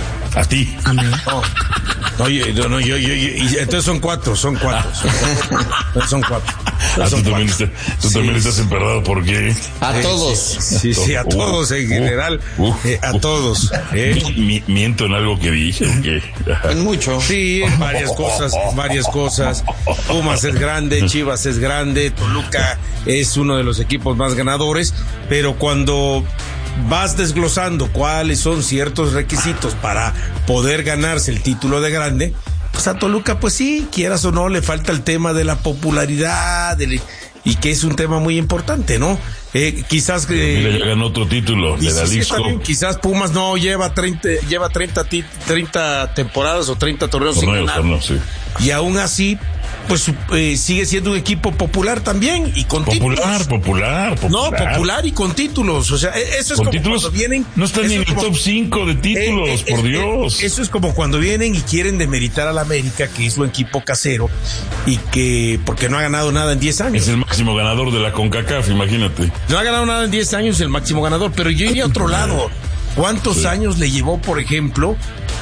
A ti. A mí. No, no, yo, no, no, yo, yo, yo, y entonces son cuatro, son cuatro, son cuatro. Son cuatro. Ah, Son tú también, cuatro. estás, tú Sí. también estás emperrado, ¿por qué? A todos. Sí, sí, a todos en general. Uh, eh, a todos. ¿eh? Mi- miento en algo que dije, ¿o qué? En mucho. Sí, en varias cosas, varias cosas. Pumas es grande, Chivas es grande, Toluca es uno de los equipos más ganadores, pero cuando vas desglosando cuáles son ciertos requisitos para poder ganarse el título de grande, pues a Toluca, pues sí, quieras o no, le falta el tema de la popularidad, del- y que es un tema muy importante, ¿no? Eh, quizás eh, Mira, ya ganó otro título, y le da sí, sí, disco. está bien, quizás Pumas no lleva treinta, lleva treinta, ti- treinta temporadas o treinta torneos sin Torneos, ganar. torneos, sí. Y aún así, pues eh, sigue siendo un equipo popular también y con Popular, títulos. popular, popular. No, popular y con títulos. O sea, e- eso es Con como títulos, cuando vienen. no están eso ni en es el como- top cinco de títulos, Eh, eh, por eh, Dios. eh, Eso es como cuando vienen y quieren demeritar al América, que es su equipo casero, y que, porque no ha ganado nada en diez años. Es el máximo ganador de la CONCACAF, imagínate. No ha ganado nada en diez años, el máximo ganador, pero yo iría a otro lado. ¿Cuántos Sí. años le llevó, por ejemplo,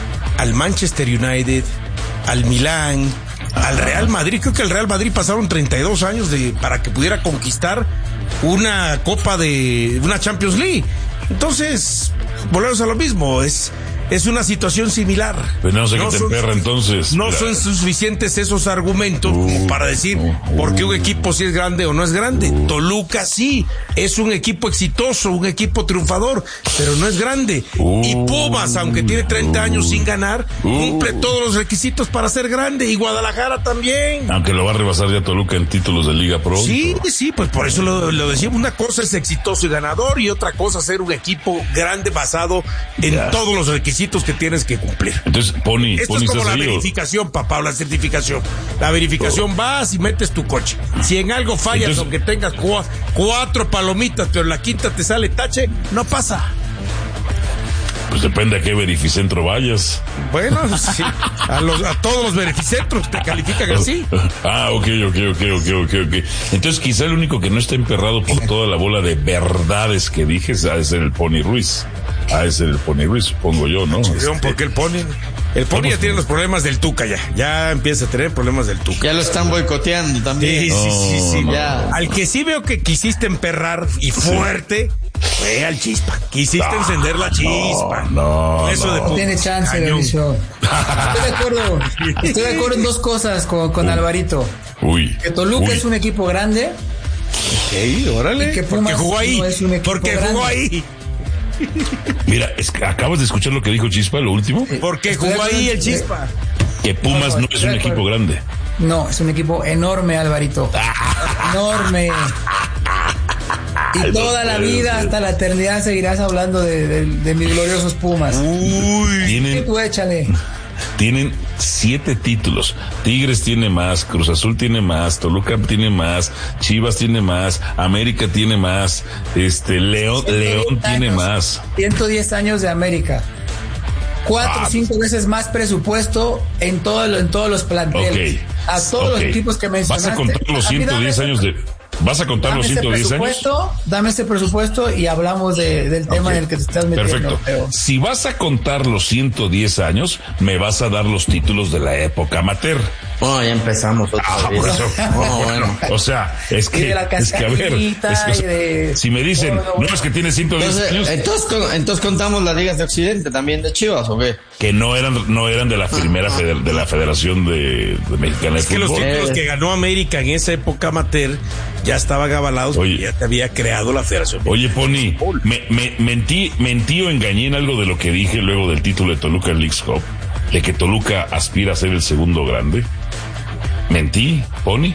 al Manchester United, al Milán, al Real Madrid? Creo que el Real Madrid pasaron treinta y dos años de, para que pudiera conquistar una Copa de, una Champions League. Entonces, volvemos a lo mismo, es... Es una situación similar. Pero no sé qué te son- emperra entonces. No Mira. son suficientes esos argumentos como para decir por qué un equipo sí es grande o no es grande. Toluca sí, es un equipo exitoso, un equipo triunfador, pero no es grande. Y Pumas, aunque tiene treinta años sin ganar, cumple todos los requisitos para ser grande. Y Guadalajara también. Aunque lo va a rebasar ya Toluca en títulos de Liga Pro. Sí, sí, pues por eso lo, lo decimos. Una cosa es exitoso y ganador y otra cosa ser un equipo grande basado en Ya. todos los requisitos que tienes que cumplir. Entonces, Pony, Esto Pony, es como ¿estás la ahí o- verificación, papá, o la certificación. La verificación vas y metes tu coche. Si en algo fallas, Entonces- aunque tengas cua- cuatro palomitas, pero en la quinta te sale tache, no pasa. Pues depende a qué verificentro vayas. Bueno, sí, a, los, a todos los verificentros te califican así. Ah, ok, ok, ok, ok, ok, ok. Entonces quizá el único que no está emperrado por toda la bola de verdades que dije ha de ser el Pony Ruiz. Ha de ser el Pony Ruiz, supongo yo, ¿no? Chirrión, porque el Pony, el Pony ya tiene los problemas del Tuca ya, ya empieza a tener problemas del Tuca. Ya lo están boicoteando también. Sí, sí, sí, sí. No, ya. Al que sí veo que quisiste emperrar y fuerte fue al Chispa. Quisiste encender la chispa. No, Eso de No tiene chance, cañón. Dionisio. Estoy de acuerdo. Estoy de acuerdo en dos cosas con, con Alvarito. Uy. Que Toluca uy. es un equipo grande. Ok, órale. Y que Porque Pumas jugó ahí. no es un equipo Porque jugó grande. ahí. Mira, es que acabas de escuchar lo que dijo Chispa, lo último. Porque Estoy de jugó acuerdo ahí en- el Chispa. Que Pumas no es un equipo grande. No, es un equipo enorme, Alvarito. Enorme. Y toda la vida, hasta la eternidad, seguirás hablando de, de- de mis gloriosos Pumas. Uy. Y Tienen, tú échale. tienen siete títulos. Tigres tiene más, Cruz Azul tiene más, Toluca tiene más, Chivas tiene más, América tiene más, este León, León tiene años. más. ciento diez años de América. Cuatro o Ah. cinco veces más presupuesto en, todo, lo- en todos los planteles. Ok. A todos Ok. los equipos que mencionaste. Vas a contar los A mí ciento dame diez ese- años de. ¿Vas a contar Dame los ese ciento diez años? presupuesto, dame ese presupuesto y hablamos de- del tema Ok. en el que te estás metiendo. Perfecto. Pero- Si vas a contar los ciento diez años, me vas a dar los títulos de la época amateur. Oh, ya empezamos otra ah, vez. Por eso. Oh, bueno. O sea, es que, es que a ver, es que, de... si me dicen, no, no es que tiene ciento diez entonces, años. Entonces, entonces contamos las ligas de Occidente también de Chivas, ¿o qué? Que no eran, no eran de la primera feder, de la Federación de, de Mexicana de es Fútbol. Es que los títulos eh. que ganó América en esa época amateur ya estaban avalados porque ya te había creado la Federación. Oye, Pony, me, me, mentí, mentí o engañé en algo de lo que dije luego del título de Toluca en Leagues Cup, de que Toluca aspira a ser el segundo grande. ¿Mentí, Pony?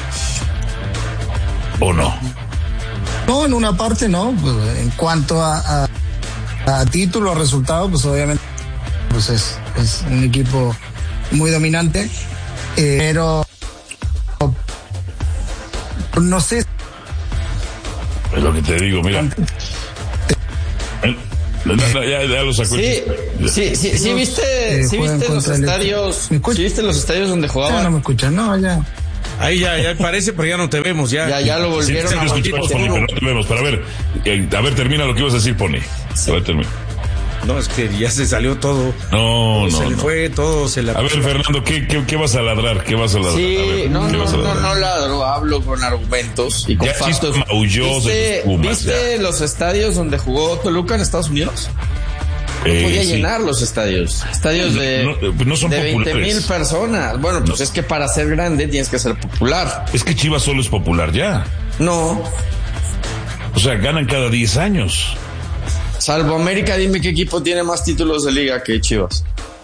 ¿O no? No, en una parte no. Pues, en cuanto a, a, a título, a resultado, pues obviamente pues es, es un equipo muy dominante. Eh, pero no sé. Es lo que te digo, mira. Ya, ya lo sacó. Sí, sí, sí, sí, viste, sí viste los estadios, sí viste los estadios donde jugaban. No me escuchan, no, ya. Ahí ya, ya parece, pero ya no te vemos, ya. Ya, ya lo volvieron sí, a sí, escuchamos, Pony, pero no te vemos. Pero a ver, eh, a ver, termina lo que ibas a decir, Pony. A ver, termina. No, es que ya se salió todo. No, no. Se le no. fue todo, se le... A ver, Fernando, ¿qué, qué, qué vas a ladrar? ¿Qué vas a ladrar? Sí, a ver, no, ¿qué no, vas a no, ladrar? no ladro, hablo con argumentos y con ya factos. Maulló ¿Viste, de los Pumas, ¿viste ya. los estadios donde jugó Toluca en Estados Unidos? No Eh, podía sí. llenar los estadios. Estadios de, no, no son de veinte mil populares. personas. Bueno, pues no. Es que para ser grande tienes que ser popular. Es que Chivas solo es popular ya. No. O sea, ganan cada diez años. Salvo América, dime qué equipo tiene más títulos de liga que Chivas.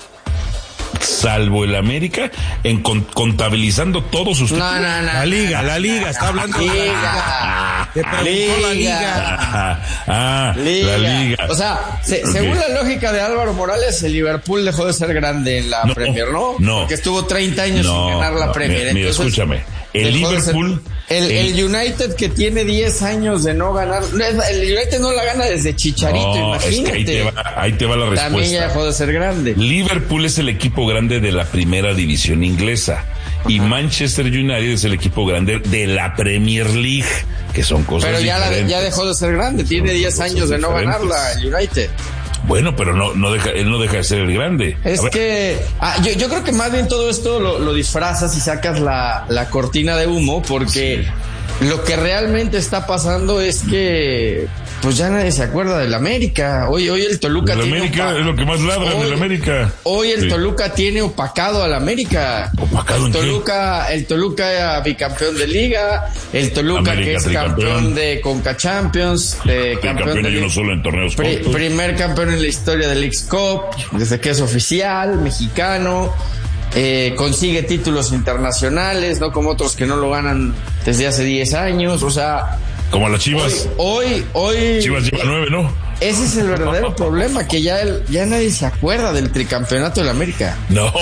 Salvo el América, en con, contabilizando todos sus no, no, no, la liga, no, la liga, está hablando de liga. Te preguntó la liga. Ah, ah, liga. La liga. O sea, se, okay. según la lógica de Álvaro Morales, el Liverpool dejó de ser grande en la no, Premier, ¿no? No. Porque estuvo treinta años no, sin ganar la no, Premier. Mira, mira escúchame. El Liverpool. El, el, el United que tiene diez años de no ganar. El United no la gana desde Chicharito, no, imagínate. Es que ahí te va, ahí te va la respuesta. También ya dejó de ser grande. Liverpool es el equipo grande de la primera división inglesa. Ajá. Y Manchester United es el equipo grande de la Premier League, que son cosas Pero ya, diferentes. La, ya dejó de ser grande, tiene diez años de no ganarla el United. Bueno, pero no, no deja, él no deja de ser el grande. Es que ah, yo, yo creo que más bien todo esto lo, lo disfrazas y sacas la, la cortina de humo, porque sí. Lo que realmente está pasando es que pues ya nadie se acuerda del América. Hoy, hoy el Toluca el tiene América opa- es lo que más ladra hoy, del América. Hoy el sí. Toluca tiene opacado al América. ¿Opacado el en Toluca, qué? El Toluca bicampeón de Liga, el Toluca América, que es tricampeón. campeón de Conca Champions, de campeón de y no solo en torneos pri, cortos. Primer campeón en la historia del Leagues Cup, desde que es oficial, mexicano. Eh, consigue títulos internacionales, no como otros que no lo ganan desde hace diez años, o sea... Como a las Chivas. Hoy, hoy... hoy Chivas lleva nueve, ¿no? Ese es el verdadero problema, que ya, el, ya nadie se acuerda del tricampeonato del América. No.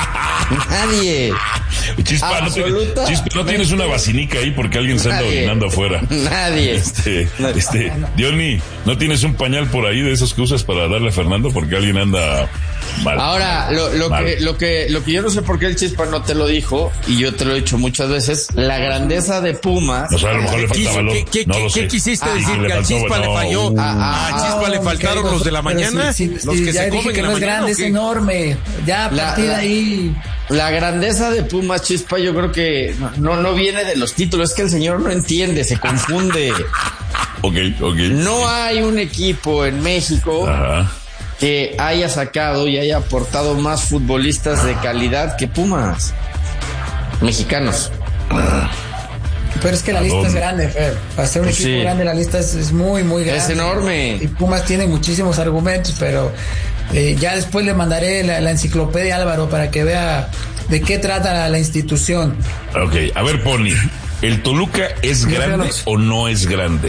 Nadie. Chispa, no, te, Chispa, no tienes una vacinica ahí porque alguien se anda nadie. orinando afuera. Nadie. Este, este, Diony, ¿no tienes un pañal por ahí de esos que usas para darle a Fernando porque alguien anda mal? Ahora, lo, lo mal. que, lo que, lo que yo no sé por qué el Chispa no te lo dijo, y yo te lo he dicho muchas veces, la grandeza de Pumas. O sea, a lo mejor le falta valor. ¿Qué, qué, no lo ¿qué sé. quisiste ah, decir? ¿Que al Chispa no, le falló? Uh, a, a Chispa le faltaron los de la mañana, sí, sí, los sí, que ya se dije comen que en no la es mañana. grande, es enorme. Ya a partir de ahí. La grandeza de Pumas, Chispa, yo creo que no, no viene de los títulos, es que el señor no entiende, se confunde. Ok, ok. No hay un equipo en México Ajá. que haya sacado y haya aportado más futbolistas de calidad que Pumas. Mexicanos. Pero es que la lista es grande, Fer. Para ser un pues equipo sí. grande, la lista es, es muy, muy grande. Es enorme. Y Pumas tiene muchísimos argumentos, pero eh, ya después le mandaré la, la enciclopedia a Álvaro para que vea de qué trata la, la institución. Ok, a ver, Pony, ¿el Toluca es grande o no es grande?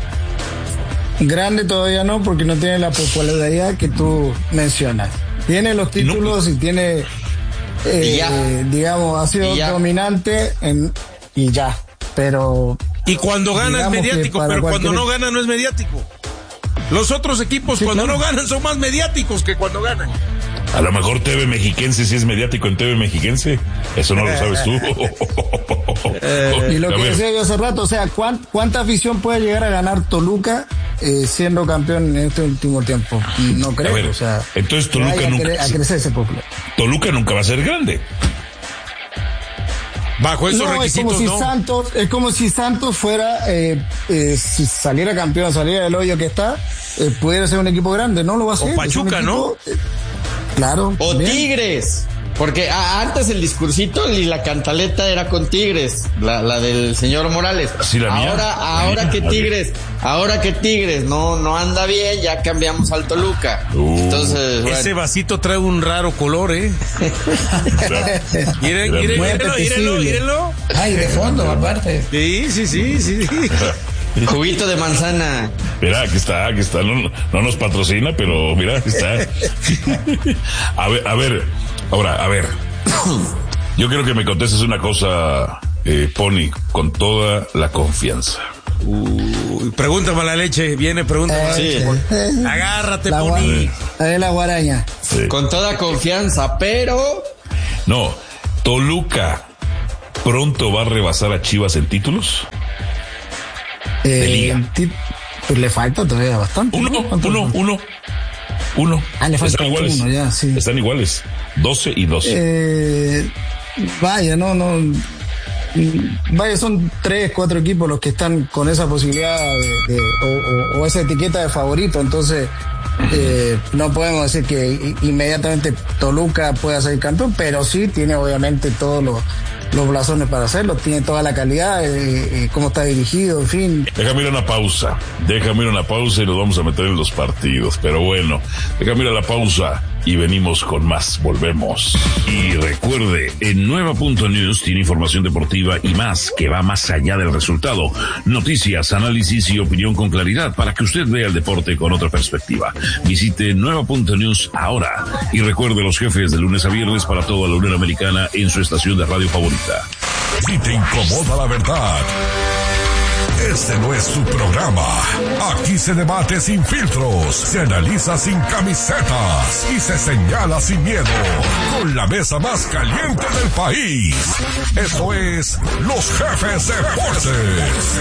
Grande todavía no, porque no tiene la popularidad que tú mencionas. Tiene los títulos no. y tiene, eh, y digamos, ha sido dominante en, y ya. Pero y cuando gana es mediático, pero cualquier... cuando no gana no es mediático. Los otros equipos sí, cuando claro. no ganan son más mediáticos que cuando ganan. A lo mejor T V Mexiquense sí es mediático en T V Mexiquense. Eso no lo sabes tú. Y lo que decía yo hace rato, o sea, ¿cuánta, cuánta afición puede llegar a ganar Toluca eh, siendo campeón en este último tiempo? No creo, ver, o sea. Entonces Toluca nunca. A, cre- a crecer ese popular. Toluca nunca va a ser grande. Bajo esos no, requisitos, es como si no. Santos, es como si Santos fuera, eh, eh, si saliera campeón, saliera del hoyo que está, eh, pudiera ser un equipo grande, no lo va a ser. O Pachuca, es un equipo, ¿no? Eh, claro. O bien. Tigres. Porque a, antes el discursito y la cantaleta era con Tigres, la, la del señor Morales. Sí, la mía. Ahora, ahora que Tigres, ahora que Tigres no, no anda bien, ya cambiamos al Toluca. Uh, Entonces, bueno. Ese vasito trae un raro color, ¿eh? Miren, miren, mírenlo, mírenlo, mírenlo. Ay, de fondo, aparte. Sí, sí, sí, sí. Juguito de manzana. Mira, aquí está, aquí está. No, no nos patrocina, pero mira, aquí está. A ver, a ver, ahora, a ver. Yo quiero que me contestes una cosa, eh, Pony, con toda la confianza. Uh, pregúntame a la leche, viene, pregúntame a la Sí. leche. Agárrate, La Pony. gua- Es la guaraña. Sí. Con toda confianza, pero No, Toluca pronto va a rebasar a Chivas en títulos. Eh, liga. ti- pues le falta todavía bastante. Uno, ¿no? ¿Cuánto? uno, uno, uno. Ah, le falta Están iguales. uno ya, sí. Están iguales. doce y doce. Eh, vaya, no, no. mm, Vaya, son tres, cuatro equipos los que están con esa posibilidad de, de- o, o- o esa etiqueta de favorito. Entonces, eh, no podemos decir que i- inmediatamente Toluca pueda ser campeón, pero sí tiene obviamente todos los, los blasones para hacerlo, tiene toda la calidad, eh, eh, cómo está dirigido, en fin. Déjame ir a una pausa. Déjame ir a una pausa y nos vamos a meter en los partidos. Pero bueno, déjame ir a la pausa y venimos con más. Volvemos. Y recuerde, en Nueva Punto News tiene información deportiva y más que va más allá del resultado. Noticias, análisis y opinión con claridad para que usted vea el deporte con otra perspectiva. Visite Nueva Punto News ahora. Y recuerde los jefes de lunes a viernes para toda la Unión Americana en su estación de radio favorita. Si te incomoda la verdad, este no es tu programa. Aquí se debate sin filtros, se analiza sin camisetas y se señala sin miedo. Con la mesa más caliente del país. Esto es Los Jefes Deportes.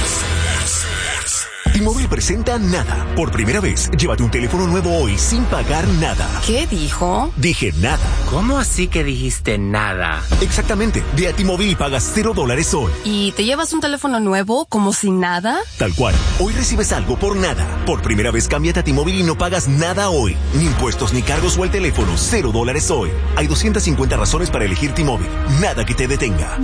T-Mobile presenta Nada. Por primera vez, llévate un teléfono nuevo hoy sin pagar nada. ¿Qué dijo? Dije nada. ¿Cómo así que dijiste nada? Exactamente. Ve a T-Mobile y pagas cero dólares hoy. ¿Y te llevas un teléfono nuevo como si nada? Tal cual. Hoy recibes algo por nada. Por primera vez, cámbiate a T-Mobile y no pagas nada hoy. Ni impuestos ni cargos o el teléfono. Cero dólares hoy. Hay doscientas cincuenta razones para elegir T-Mobile. Nada que te detenga.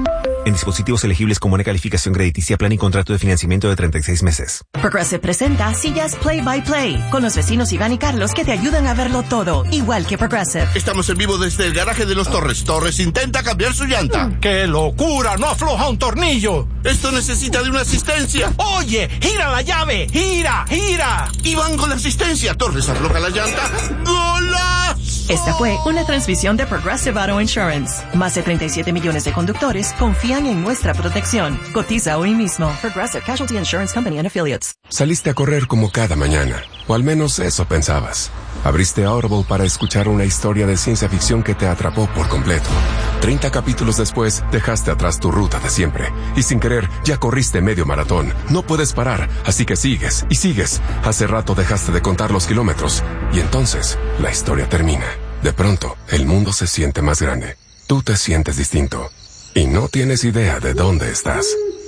En dispositivos elegibles con buena calificación crediticia, plan y contrato de financiamiento de treinta y seis meses. Progressive presenta sillas Play by Play con los vecinos Iván y Carlos que te ayudan a verlo todo, igual que Progressive. Estamos en vivo desde el garaje de los Torres. Torres intenta cambiar su llanta. ¡Qué locura! ¡No afloja un tornillo! Esto necesita de una asistencia. ¡Oye! ¡Gira la llave! ¡Gira! ¡Gira! Iván con la asistencia. Torres afloja la llanta. ¡Golazo! Esta fue una transmisión de Progressive Auto Insurance. Más de treinta y siete millones de conductores confían en nuestra protección. Cotiza hoy mismo. Progressive Casualty Insurance Company and Affiliates. Saliste a correr como cada mañana, o al menos eso pensabas. Abriste Audible para escuchar una historia de ciencia ficción que te atrapó por completo. Treinta capítulos después, dejaste atrás tu ruta de siempre. Y sin querer, ya corriste medio maratón. No puedes parar, así que sigues y sigues. Hace rato dejaste de contar los kilómetros. Y entonces, la historia termina. De pronto, el mundo se siente más grande. Tú te sientes distinto. Y no tienes idea de dónde estás.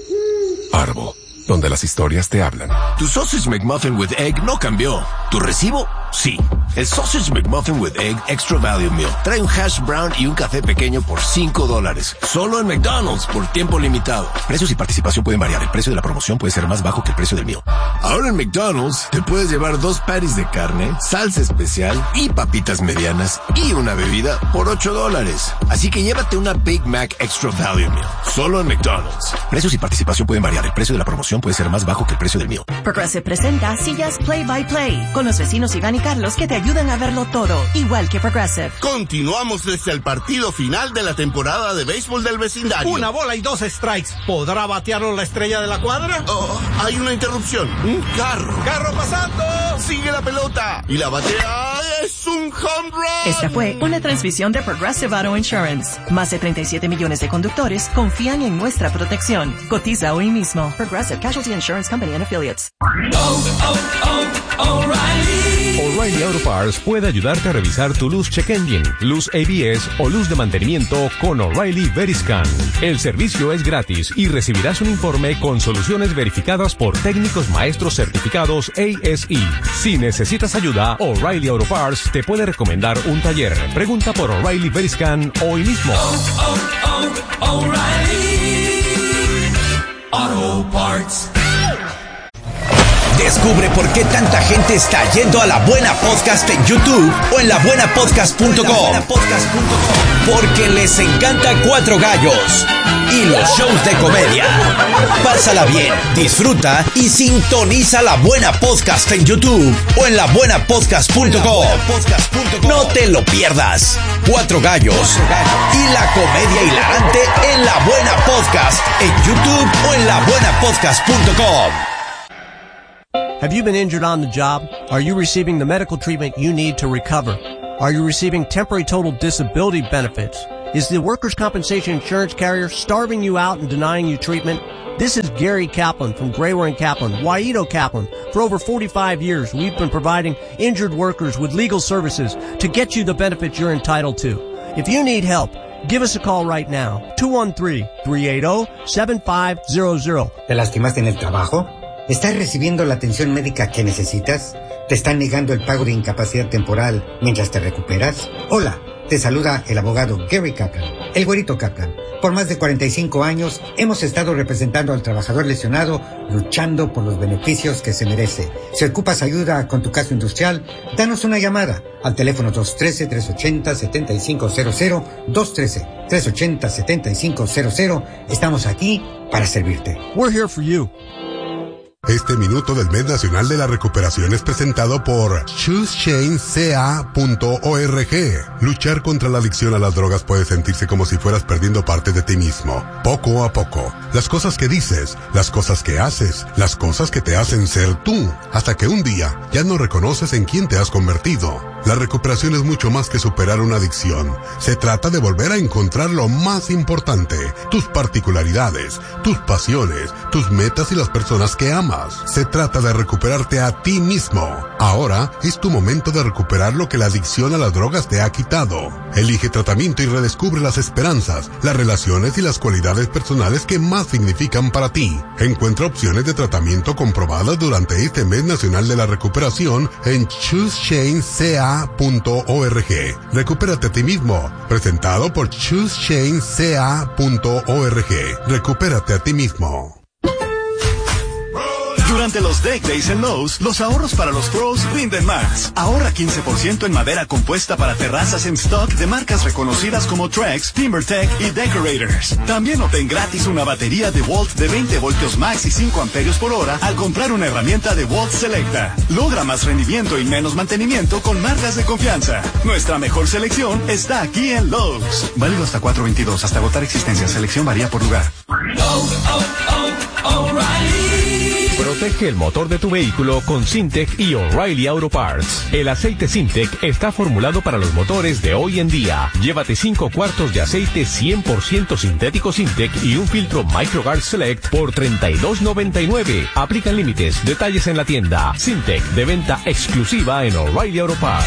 Audible, donde las historias te hablan. Tu Sausage McMuffin with Egg no cambió. ¿Tu recibo? Sí. El Sausage McMuffin with Egg Extra Value Meal trae un hash brown y un café pequeño por cinco dólares. Solo en McDonald's por tiempo limitado. Precios y participación pueden variar. El precio de la promoción puede ser más bajo que el precio del meal. Ahora en McDonald's te puedes llevar dos patties de carne, salsa especial y papitas medianas y una bebida por ocho dólares. Así que llévate una Big Mac Extra Value Meal. Solo en McDonald's. Precios y participación pueden variar. El precio de la promoción puede ser más bajo que el precio del meal. Progressive presenta sillas Play by Play con los vecinos Iván y Carlos que te ayudan a verlo todo, igual que Progressive. Continuamos desde el partido final de la temporada de béisbol del vecindario. Una bola y dos strikes. ¿Podrá batearlo la estrella de la cuadra? Oh, hay una interrupción. Un carro. ¡Carro pasando! Sigue la pelota. Y la batea es un home run. Esta fue una transmisión de Progressive Auto Insurance. Más de treinta y siete millones de conductores confían en nuestra protección. Cotiza hoy mismo. Progressive Casualty Insurance Company and Affiliates. Oh, oh, oh, O'Reilly. O'Reilly Auto Parts puede ayudarte a revisar tu luz check engine, luz A B S o luz de mantenimiento con O'Reilly Veriscan. El servicio es gratis y recibirás un informe con soluciones verificadas por técnicos maestros certificados A S E. Si necesitas ayuda, O'Reilly Auto Parts te puede recomendar un taller. Pregunta por O'Reilly Veriscan hoy mismo. Oh, oh, oh, O'Reilly Auto Parts. Descubre por qué tanta gente está yendo a La Buena Podcast en YouTube o en la buena podcast punto com. Porque les encanta Cuatro Gallos y los shows de comedia. Pásala bien, disfruta y sintoniza La Buena Podcast en YouTube o en la buena podcast punto com. No te lo pierdas. Cuatro Gallos y la comedia hilarante en La Buena Podcast en YouTube o en la buena podcast punto com. Have you been injured on the job? Are you receiving the medical treatment you need to recover? Are you receiving temporary total disability benefits? Is the workers' compensation insurance carrier starving you out and denying you treatment? This is Gary Kaplan from Grayware and Kaplan, Waito Kaplan. For over forty-five years, we've been providing injured workers with legal services to get you the benefits you're entitled to. If you need help, give us a call right now. two one three, three eight zero, seven five zero zero. ¿Te lastimaste en el trabajo? ¿Estás recibiendo la atención médica que necesitas? ¿Te están negando el pago de incapacidad temporal mientras te recuperas? Hola, te saluda el abogado Gary Kaplan, el güerito Kaplan. Por más de cuarenta y cinco años hemos estado representando al trabajador lesionado, luchando por los beneficios que se merece. Si ocupas ayuda con tu caso industrial, danos una llamada al teléfono dos uno tres, tres ocho cero, siete cinco cero cero, dos uno tres, tres ocho cero, siete cinco cero cero. Estamos aquí para servirte. We're here for you. Este minuto del mes nacional de la recuperación es presentado por choose change c a punto org. Luchar contra la adicción a las drogas puede sentirse como si fueras perdiendo parte de ti mismo, poco a poco. Las cosas que dices, las cosas que haces, las cosas que te hacen ser tú, hasta que un día ya no reconoces en quién te has convertido. La recuperación es mucho más que superar una adicción. Se trata de volver a encontrar lo más importante, tus particularidades, tus pasiones, tus metas y las personas que amas. Se trata de recuperarte a ti mismo. Ahora es tu momento de recuperar lo que la adicción a las drogas te ha quitado. Elige tratamiento y redescubre las esperanzas, las relaciones y las cualidades personales que más significan para ti. Encuentra opciones de tratamiento comprobadas durante este mes nacional de la recuperación en choose change c a punto org. Recupérate a ti mismo. Presentado por choose change c a punto org. Recupérate a ti mismo. Durante los Deck Days en Lowe's, los ahorros para los pros rinden más. Ahorra quince por ciento en madera compuesta para terrazas en stock de marcas reconocidas como Trex, TimberTech y Decorators. También obtén gratis una batería DeWalt de veinte voltios max y cinco amperios por hora al comprar una herramienta DeWalt Selecta. Logra más rendimiento y menos mantenimiento con marcas de confianza. Nuestra mejor selección está aquí en Lowe's. Válido hasta cuatro veintidós, hasta agotar existencia. Selección varía por lugar. Oh, oh, oh, O'Reilly. Protege el motor de tu vehículo con Syntec y O'Reilly Auto Parts. El aceite Syntec está formulado para los motores de hoy en día. Llévate cinco cuartos de aceite cien por ciento sintético Syntec y un filtro MicroGuard Select por treinta y dos noventa y nueve. Aplican límites. Detalles en la tienda. Syntec, de venta exclusiva en O'Reilly Auto Parts.